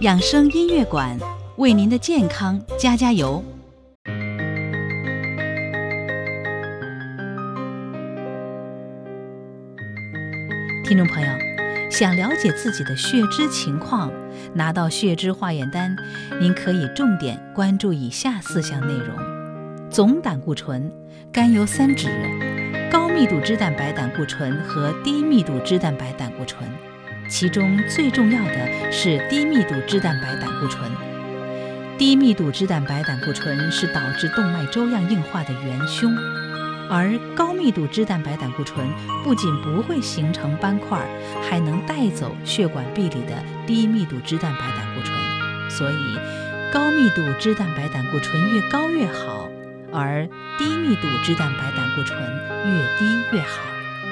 养生音乐馆为您的健康加加油。听众朋友，想了解自己的血脂情况，拿到血脂化验单，您可以重点关注以下4项内容：总胆固醇、甘油三酯、高密度脂蛋白胆固醇和低密度脂蛋白胆固醇。其中最重要的是低密度脂蛋白胆固醇。低密度脂蛋白胆固醇是导致动脉粥样硬化的元凶，而高密度脂蛋白胆固醇不仅不会形成斑块，还能带走血管壁里的低密度脂蛋白胆固醇。所以高密度脂蛋白胆固醇越高越好，而低密度脂蛋白胆固醇越低越好。